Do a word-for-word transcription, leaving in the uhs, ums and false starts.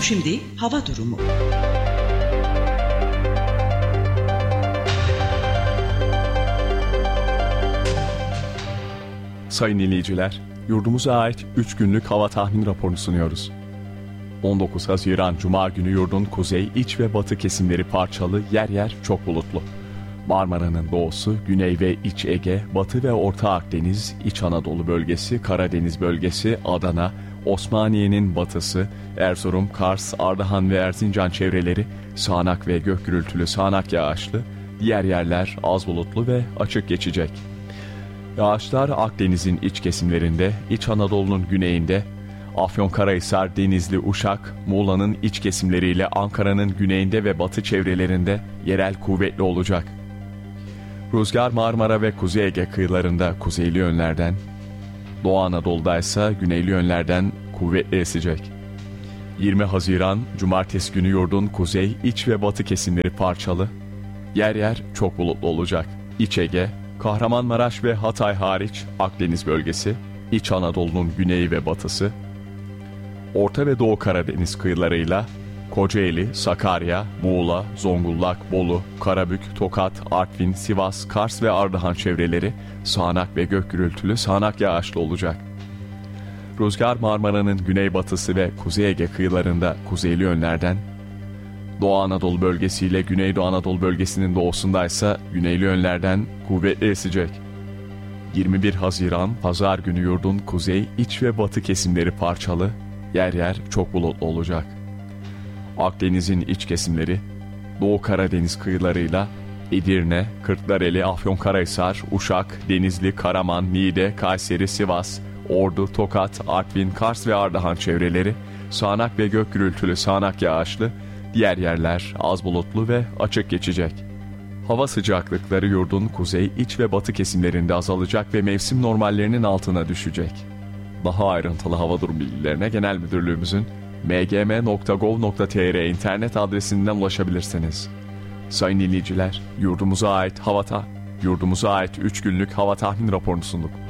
Şimdi hava durumu. Sayın dinleyiciler, yurdumuza ait üç günlük hava tahmin raporunu sunuyoruz. on dokuz Haziran Cuma günü yurdun kuzey, iç ve batı kesimleri parçalı, yer yer çok bulutlu. Marmara'nın doğusu, Güney ve İç Ege, Batı ve Orta Akdeniz, İç Anadolu bölgesi, Karadeniz bölgesi, Adana, Osmaniye'nin batısı, Erzurum, Kars, Ardahan ve Erzincan çevreleri, sağanak ve gök gürültülü sağanak yağışlı, diğer yerler az bulutlu ve açık geçecek. Yağışlar Akdeniz'in iç kesimlerinde, İç Anadolu'nun güneyinde, Afyonkarahisar, Denizli, Uşak, Muğla'nın iç kesimleriyle Ankara'nın güneyinde ve batı çevrelerinde yerel kuvvetli olacak. Rüzgar Marmara ve Kuzey Ege kıyılarında kuzeyli yönlerden, Doğu Anadolu'da ise güneyli yönlerden kuvvetli esecek. yirmi Haziran Cumartesi günü yurdun kuzey, iç ve batı kesimleri parçalı, yer yer çok bulutlu olacak. İç Ege, Kahramanmaraş ve Hatay hariç Akdeniz bölgesi, İç Anadolu'nun güneyi ve batısı, Orta ve Doğu Karadeniz kıyılarıyla Kocaeli, Sakarya, Muğla, Zonguldak, Bolu, Karabük, Tokat, Artvin, Sivas, Kars ve Ardahan çevreleri sağanak ve gök gürültülü sağanak yağışlı olacak. Rüzgar Marmara'nın güneybatısı ve Kuzey Ege kıyılarında kuzeyli yönlerden, Doğu Anadolu bölgesiyle Güneydoğu Anadolu bölgesinin doğusundaysa güneyli yönlerden kuvvetli esecek. yirmi bir Haziran Pazar günü yurdun kuzey, iç ve batı kesimleri parçalı, yer yer çok bulutlu olacak. Akdeniz'in iç kesimleri, Doğu Karadeniz kıyılarıyla Edirne, Kırklareli, Afyonkarahisar, Uşak, Denizli, Karaman, Niğde, Kayseri, Sivas, Ordu, Tokat, Artvin, Kars ve Ardahan çevreleri sağanak ve gök gürültülü sağanak yağışlı, diğer yerler az bulutlu ve açık geçecek. Hava sıcaklıkları yurdun kuzey, iç ve batı kesimlerinde azalacak ve mevsim normallerinin altına düşecek. Daha ayrıntılı hava durum bilgilerine Genel Müdürlüğümüzün m g m nokta gov nokta t r internet adresinden ulaşabilirsiniz. Sayın dinleyiciler, yurdumuza ait hava ta yurdumuza ait üç günlük hava tahmin raporunu sunduk.